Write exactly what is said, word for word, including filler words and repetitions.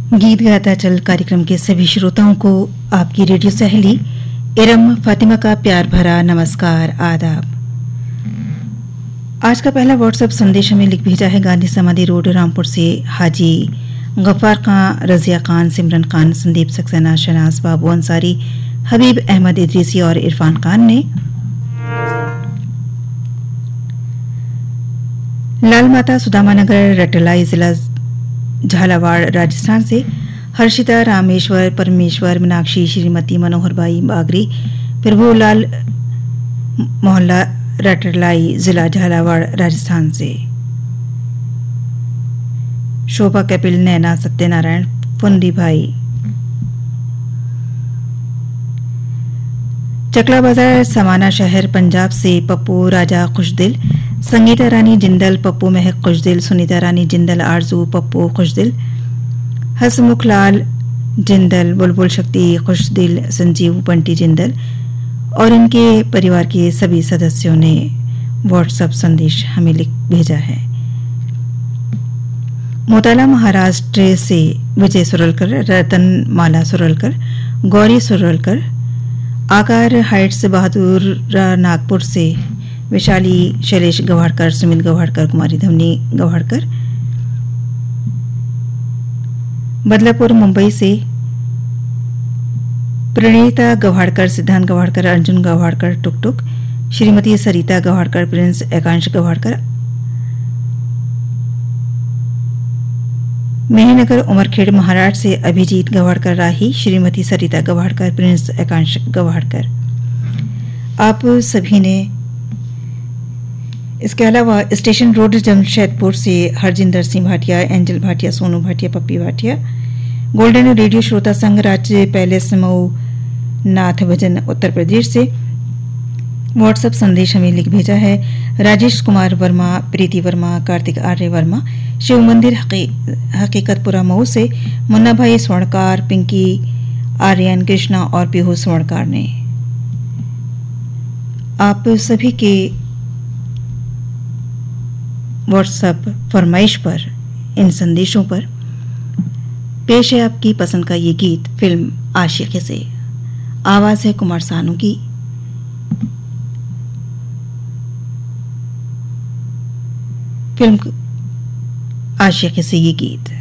गीत गाता चल कार्यक्रम के सभी श्रोताओं को आपकी रेडियो सहेली इरम फातिमा का प्यार भरा नमस्कार आदाब। आज का पहला व्हाट्सएप संदेश हमें लिख भेजा है गांधी समाधि रोड रामपुर से हाजी गफ्फार खां, रजिया खान, सिमरन खान, संदीप सक्सेना, शनाज बाबू अंसारी, हबीब अहमद इदरीसी और इरफान खान ने। लाल माता सुदामा नगर रटलाई जिला झालावाड़ राजस्थान से हर्षिता, रामेश्वर, परमेश्वर, मीनाक्षी, श्रीमती, मनोहरबाई बागरी, प्रभुलाल, मोहल्ला रटलाई जिला झालावाड़ राजस्थान से शोभा, कपिल, नैना, सत्यनारायण, फुंदी भाई, चकला बाजार समाना शहर पंजाब से पप्पू राजा खुशदिल, संगीता रानी जिंदल, पप्पू महक खुशदिल, सुनीता रानी जिंदल, आरजू पप्पू खुशदिल, हसमुख लाल जिंदल, बुलबुल शक्ति खुशदिल, संजीव बंटी जिंदल और इनके परिवार के सभी सदस्यों ने व्हाट्सएप संदेश हमें लिख भेजा है। मोताला महाराष्ट्र से विजय सुरलकर, रतन माला सुरलकर, गौरी सुरलकर, आकार हाइट्स बहादुर नागपुर से विशाली, शैलेश गवाड़कर, सुमित गवाड़कर, कुमारी धवनी गवाड़कर, बदलापुर मुंबई से प्रणीता गवाड़कर, सिद्धांत गवाड़कर, अर्जुन गवाड़कर, टुक टुक, श्रीमती सरिता गवाड़कर, प्रिंस एकांश गवाड़कर, मेहनगर उमरखेड़ महाराष्ट्र से अभिजीत गवाड़कर राही, श्रीमती सरिता गवाड़कर, प्रिंस एकांश गवाड़कर। आप सभी ने इसके अलावा स्टेशन रोड जमशेदपुर से हरजिंदर सिंह भाटिया, एंजल भाटिया, सोनू भाटिया, पप्पी भाटिया, गोल्डन रेडियो श्रोता संघ, राज्य पैलेस मऊ, नाथ भजन उत्तर प्रदेश से व्हाट्सएप संदेश हमें लिख भेजा है। राजेश कुमार वर्मा, प्रीति वर्मा, कार्तिक आर्य वर्मा, शिव मंदिर हकीकतपुरा मऊ से मुन्ना भाई स्वर्णकार, पिंकी, आर्यन, कृष्णा और पीहू स्वर्णकार ने। आप सभी के व्हाट्सएप फरमाइश पर, इन संदेशों पर पेश है आपकी पसंद का ये गीत फिल्म आशिक़ी से। आवाज है कुमार सानू की। फिल्म आशिक़ी से ये गीत।